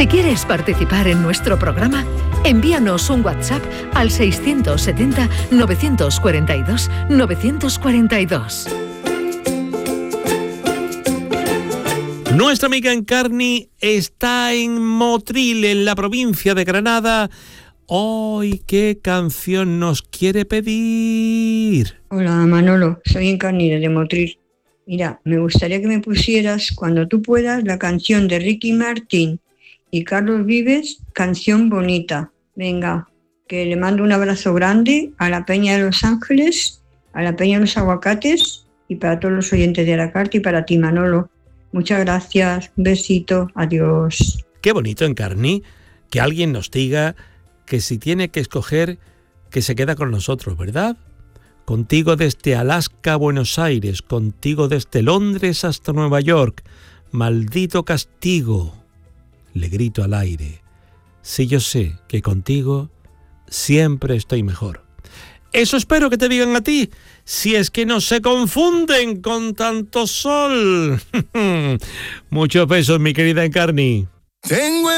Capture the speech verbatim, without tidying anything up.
Si quieres participar en nuestro programa, envíanos un WhatsApp al seiscientos setenta, novecientos cuarenta y dos, novecientos cuarenta y dos. Nuestra amiga Encarni está en Motril, en la provincia de Granada. Hoy, ¿qué canción nos quiere pedir? Hola Manolo, soy Encarni de Motril. Mira, me gustaría que me pusieras Cuando tú puedas la canción de Ricky Martin y Carlos Vives, Canción Bonita. Venga, que le mando un abrazo grande a la Peña de Los Ángeles, a la Peña de los Aguacates y para todos los oyentes de la carta y para ti, Manolo. Muchas gracias, un besito, adiós. Qué bonito, Encarni, que alguien nos diga que si tiene que escoger, que se queda con nosotros, ¿verdad? Contigo desde Alaska a Buenos Aires, contigo desde Londres hasta Nueva York. Maldito castigo, le grito al aire. Si yo sé que contigo siempre estoy mejor. Eso espero que te digan a ti, si es que no se confunden con tanto sol. Muchos besos, mi querida Encarni. Tengo